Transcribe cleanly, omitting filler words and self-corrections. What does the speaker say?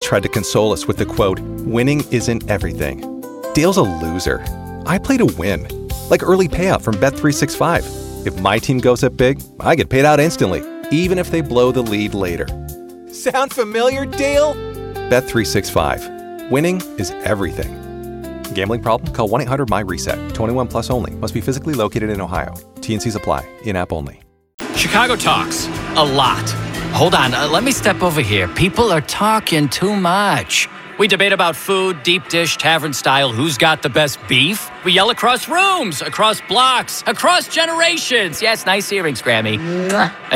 tried to console us with the quote, "Winning isn't everything." Dale's a loser. I play to win. Like early payout from Bet365. If my team goes up big, I get paid out instantly, even if they blow the lead later. Sound familiar, Dale? Bet365. Winning is everything. Gambling problem? Call 1-800-MY-RESET. 21 plus only. Must be physically located in Ohio. T&Cs apply. In-app only. Chicago talks a lot. Hold on, let me step over here. People are talking too much. We debate about food, deep dish, tavern style, who's got the best beef. We yell across rooms, across blocks, across generations. Yes, nice earrings, Grammy.